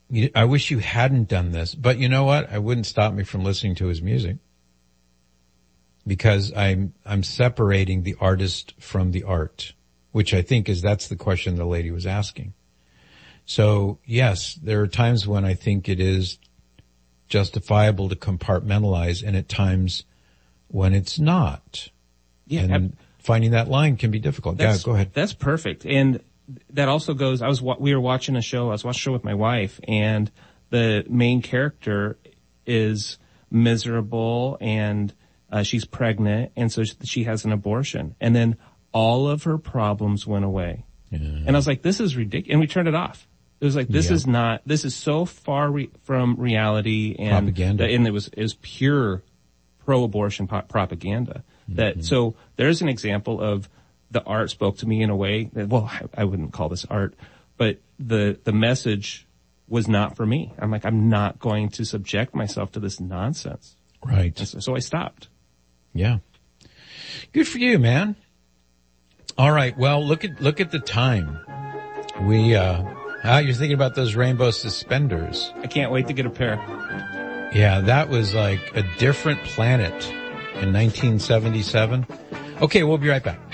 I wish you hadn't done this, but you know what? It wouldn't stop me from listening to his music. Because I'm separating the artist from the art, which I think that's the question the lady was asking. So yes, there are times when I think it is justifiable to compartmentalize, and at times when it's not. Yeah. And finding that line can be difficult. Yeah, go ahead. That's perfect. And that also goes, we were watching a show, I was watching a show with my wife, and the main character is miserable and she's pregnant, and so she has an abortion. And then all of her problems went away. Yeah. And I was like, this is ridiculous. And we turned it off. It was like, this is so far from reality and propaganda. And it was pure pro-abortion propaganda. That, so there's an example of the art spoke to me in a way that, well, I wouldn't call this art, but the message was not for me. I'm like, I'm not going to subject myself to this nonsense. Right. So I stopped. Yeah. Good for you, man. All right. Well, look at the time. You're thinking about those rainbow suspenders. I can't wait to get a pair. Yeah, that was like a different planet in 1977. Okay, we'll be right back.